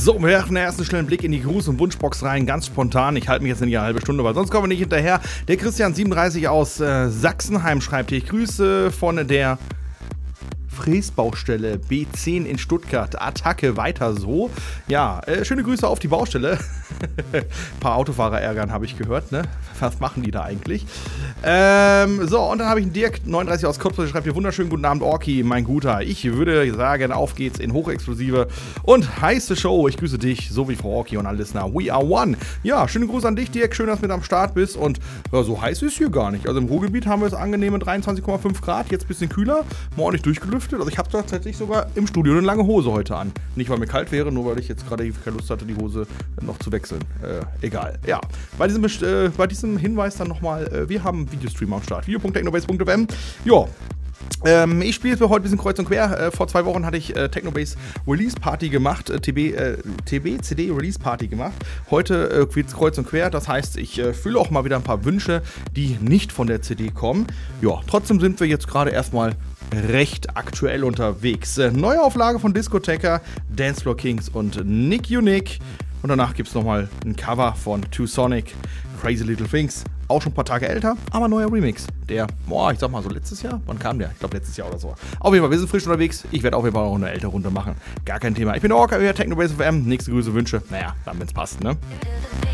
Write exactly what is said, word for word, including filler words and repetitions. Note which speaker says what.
Speaker 1: So, wir werfen den ersten schnellen Blick in die Gruß- und Wunschbox rein, ganz spontan. Ich halte mich jetzt in die halbe Stunde, weil sonst kommen wir nicht hinterher. Der Christian siebenunddreißig aus äh, Sachsenheim schreibt hier: Ich grüße von der Fräsbaustelle B zehn in Stuttgart. Attacke, weiter so. Ja, äh, schöne Grüße auf die Baustelle. Ein paar Autofahrer ärgern, habe ich gehört, ne? Was machen die da eigentlich? Ähm, so, und dann habe ich einen Dirk neununddreißig aus Cottbus, der schreibt hier: Wunderschönen guten Abend, Orki, mein Guter. Ich würde sagen, auf geht's in hochexplosive und heiße Show. Ich grüße dich, so wie Frau Orki und alle Listener. We are one. Ja, schöne Grüße an dich, Dirk. Schön, dass du mit am Start bist. Und ja, so heiß ist hier gar nicht. Also im Ruhrgebiet haben wir es angenehme dreiundzwanzig Komma fünf Grad. Jetzt ein bisschen kühler, mal ordentlich durchgelüftet. Also ich habe tatsächlich sogar im Studio eine lange Hose heute an. Nicht, weil mir kalt wäre, nur weil ich jetzt gerade keine Lust hatte, die Hose noch zu wechseln. Äh, egal. Ja, bei diesem, äh, bei diesem Hinweis dann nochmal, äh, wir haben einen Videostream am Start. video punkt technobase punkt f m. Ja. Ähm, ich spiele für heute ein bisschen kreuz und quer. Äh, vor zwei Wochen hatte ich äh, Technobase Release Party gemacht, äh, T B, äh, T B C D Release Party gemacht. Heute äh, geht's kreuz und quer, das heißt, ich äh, fülle auch mal wieder ein paar Wünsche, die nicht von der C D kommen. Ja, trotzdem sind wir jetzt gerade erstmal recht aktuell unterwegs. Äh, Neuauflage von Discotheca, Dancefloor Kings und Nick Unique. Und danach gibt es nochmal ein Cover von Two Sonic, Crazy Little Things. Auch schon ein paar Tage älter, aber neuer Remix. Der, boah, ich sag mal so letztes Jahr. Wann kam der? Ich glaube letztes Jahr oder so. Auf jeden Fall, wir sind frisch unterwegs. Ich werde auf jeden Fall auch eine ältere Runde machen. Gar kein Thema. Ich bin der Orca, euer Technobase F M. Nächste Grüße, Wünsche. Naja, dann wenn's passt, ne?